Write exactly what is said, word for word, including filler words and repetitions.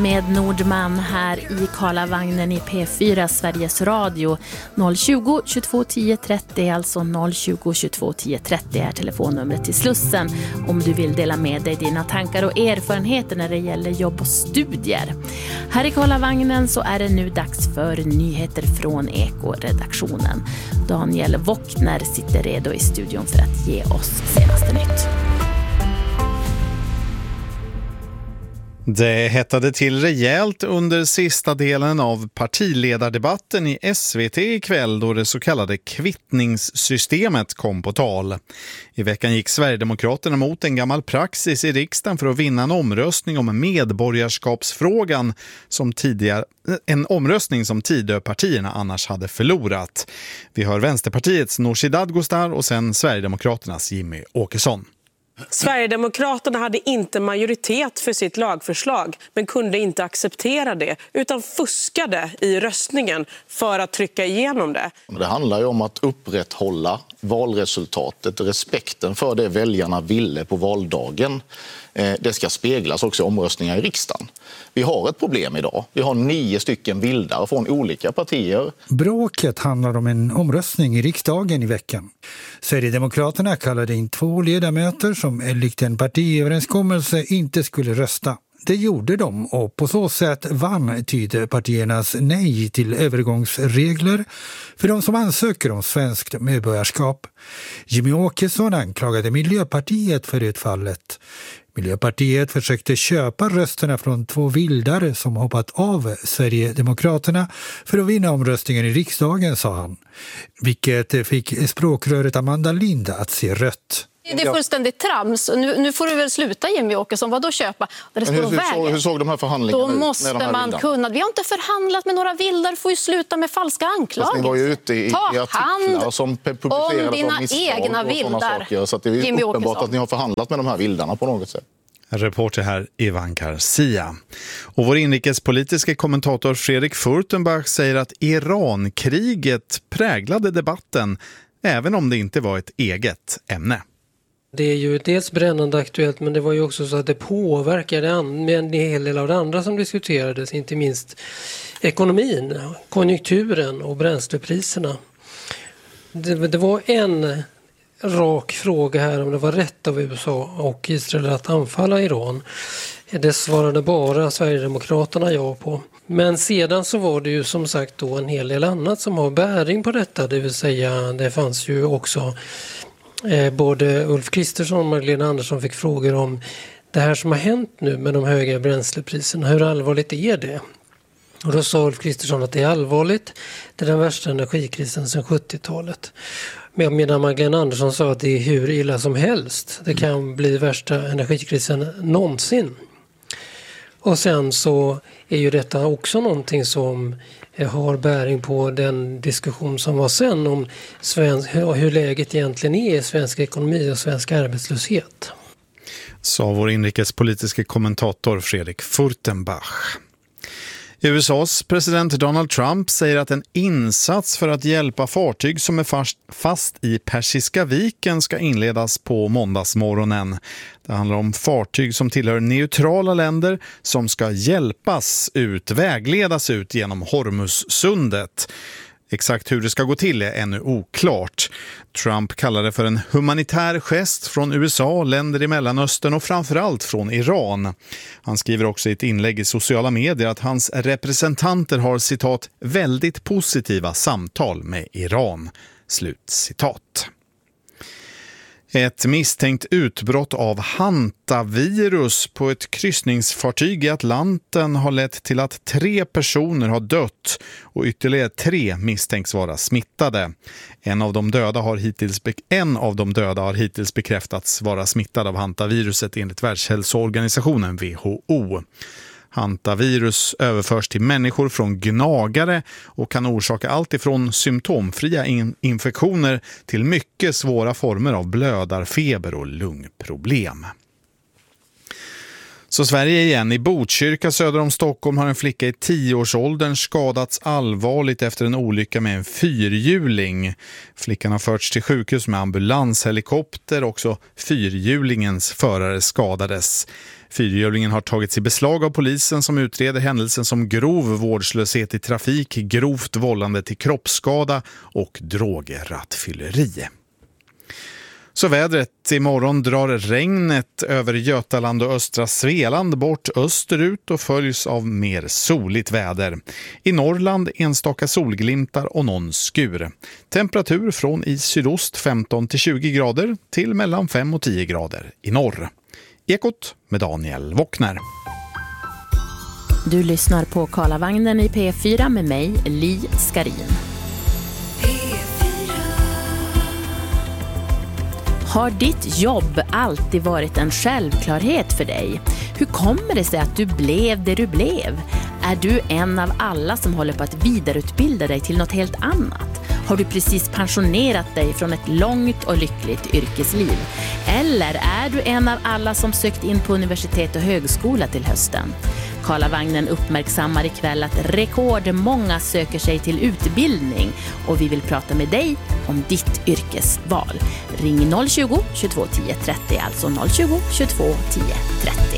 med Nordman här i Karlavagnen i P fyra Sveriges Radio. noll tjugo, tjugotvå tio trettio, alltså noll tjugo, tjugotvå tio trettio är telefonnumret till Slussen om du vill dela med dig dina tankar och erfarenheter när det gäller jobb och studier. Här i Karlavagnen så är det nu dags för nyheter från Eko-redaktionen. Daniel Wockner sitter redo i studion för att ge oss senaste nytt. Det hettade till rejält under sista delen av partiledardebatten i S V T ikväll då det så kallade kvittningssystemet kom på tal. I veckan gick Sverigedemokraterna mot en gammal praxis i riksdagen för att vinna en omröstning om medborgarskapsfrågan som tidigare, en omröstning som Tidöpartierna annars hade förlorat. Vi hör Vänsterpartiets Nooshi Dadgostar och sen Sverigedemokraternas Jimmy Åkesson. Sverigedemokraterna hade inte majoritet för sitt lagförslag men kunde inte acceptera det utan fuskade i röstningen för att trycka igenom det. Det handlar ju om att upprätthålla valresultatet, respekten för det väljarna ville på valdagen. Det ska speglas också i omröstningar i riksdagen. Vi har ett problem idag. Vi har nio stycken vildar från olika partier. Bråket handlar om en omröstning i riksdagen i veckan. Sverigedemokraterna kallade in två ledamöter som enligt en partiöverenskommelse inte skulle rösta. Det gjorde de och på så sätt vann Tidöpartiernas nej till övergångsregler för de som ansöker om svenskt medborgarskap. Jimmy Åkesson anklagade Miljöpartiet för utfallet. Miljöpartiet försökte köpa rösterna från två vildare som hoppat av Sverigedemokraterna för att vinna omröstningen i riksdagen, sa han. Vilket fick språkröret Amanda Lind att se rött. Det är fullständigt trams. Nu, nu får du väl sluta, Jimmy Åkesson. Vad då köpa? Det hur, hur, såg, hur såg de här förhandlingarna Då ut? måste med de här man vildarna? kunna. Vi har inte förhandlat med några vildar. Får ju sluta med falska anklagelser. Ni var ju ute i, Ta i artiklar som publicerades om dina av misstag egna och sådana vildar, saker. Så att det är Jimmy uppenbart Åkesson. att ni har förhandlat med de här vildarna på något sätt. Reporter här Ivan Garcia. Och vår inrikespolitiska kommentator Fredrik Furtenbach säger att Irankriget präglade debatten även om det inte var ett eget ämne. Det är ju dels brännande aktuellt, men det var ju också så att det påverkade en hel del av det andra som diskuterades, inte minst ekonomin, konjunkturen och bränslepriserna. Det, det var en rak fråga här om det var rätt av U S A och Israel att anfalla Iran. Det svarade bara Sverigedemokraterna ja på. Men sedan så var det ju som sagt då en hel del annat som har bäring på detta, det vill säga det fanns ju också Eh, både Ulf Kristersson och Magdalena Andersson fick frågor om det här som har hänt nu med de höga bränslepriserna. Hur allvarligt är det? Och då sa Ulf Kristersson att det är allvarligt. Det är den värsta energikrisen sedan sjuttiotalet. Medan Magdalena Andersson sa att det är hur illa som helst. Det kan bli värsta energikrisen någonsin. Och sen så är ju detta också någonting som har bäring på den diskussion som var sen om svensk, hur läget egentligen är i svensk ekonomi och svensk arbetslöshet. Sa vår inrikespolitiska kommentator Fredrik Furtenbach. U S A:s president Donald Trump säger att en insats för att hjälpa fartyg som är fast, fast i Persiska viken ska inledas på måndagsmorgonen. Det handlar om fartyg som tillhör neutrala länder som ska hjälpas ut, vägledas ut genom Hormuzsundet. Exakt hur det ska gå till är ännu oklart. Trump kallar det för en humanitär gest från U S A, länder i Mellanöstern och framförallt från Iran. Han skriver också i ett inlägg i sociala medier att hans representanter har citat väldigt positiva samtal med Iran. Slut citat. Ett misstänkt utbrott av hantavirus på ett kryssningsfartyg i Atlanten har lett till att tre personer har dött och ytterligare tre misstänks vara smittade. En av de döda har hittills, be- en av de döda har hittills bekräftats vara smittad av hantaviruset enligt Världshälsoorganisationen W H O. Hantavirus överförs till människor från gnagare och kan orsaka allt ifrån symptomfria in- infektioner till mycket svåra former av blödarfeber och lungproblem. Så Sverige igen. I Botkyrka söder om Stockholm har en flicka i tioårsåldern skadats allvarligt efter en olycka med en fyrhjuling. Flickan har förts till sjukhus med ambulanshelikopter. Också fyrhjulingens förare skadades. Fyrhjulingen har tagits i beslag av polisen som utreder händelsen som grov vårdslöshet i trafik, grovt vållande till kroppsskada och drograttfylleri. Så vädret. Imorgon drar regnet över Götaland och östra Svealand bort österut och följs av mer soligt väder. I Norrland enstaka solglimtar och någon skur. Temperatur från i sydost femton till tjugo grader till mellan fem och tio grader i norr. Ekot med Daniel Wockner. Du lyssnar på Karlavagnen i P fyra med mig, Li Skarin. Har ditt jobb alltid varit en självklarhet för dig? Hur kommer det sig att du blev det du blev? Är du en av alla som håller på att vidareutbilda dig till något helt annat? Har du precis pensionerat dig från ett långt och lyckligt yrkesliv? Eller är du en av alla som sökt in på universitet och högskola till hösten? Karlavagnen uppmärksammar ikväll att rekordmånga söker sig till utbildning och vi vill prata med dig om ditt yrkesval. Ring noll tjugo, tjugotvå tio trettio, alltså noll tjugo, tjugotvå tio trettio.